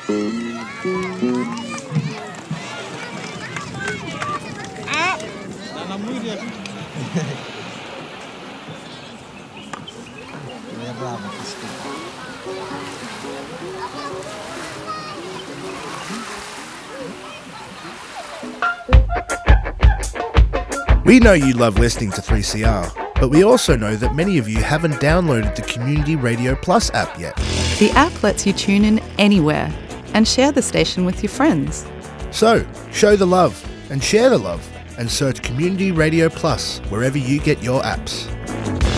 We know you love listening to 3CR, but we also know that many of you haven't downloaded the Community Radio Plus app yet. The app lets you tune in anywhere and share the station with your friends. So, show the love and share the love and search Community Radio Plus wherever you get your apps.